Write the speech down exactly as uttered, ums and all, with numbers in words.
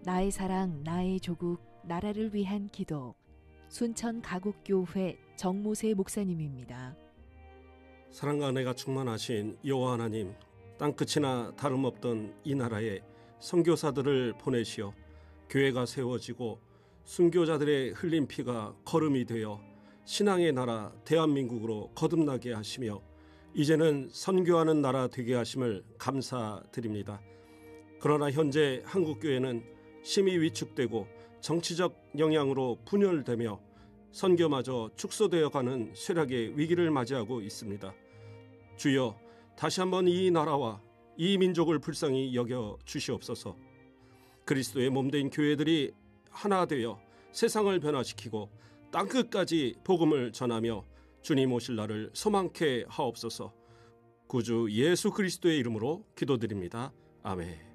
나의 사랑, 나의 조국, 나라를 위한 기도. 순천 가곡교회 정모세 목사님입니다. 사랑과 은혜가 충만하신 여호와 하나님, 땅끝이나 다름없던 이 나라에 선교사들을 보내시어 교회가 세워지고 순교자들의 흘린 피가 거름이 되어 신앙의 나라 대한민국으로 거듭나게 하시며 이제는 선교하는 나라 되게 하심을 감사드립니다. 그러나 현재 한국교회는 심히 위축되고 정치적 영향으로 분열되며 선교마저 축소되어가는 쇠락의 위기를 맞이하고 있습니다. 주여, 다시 한번 이 나라와 이 민족을 불쌍히 여겨 주시옵소서. 그리스도의 몸된 교회들이 하나 되어 세상을 변화시키고 땅끝까지 복음을 전하며 주님 오실 날을 소망케 하옵소서. 구주 예수 그리스도의 이름으로 기도드립니다. 아멘.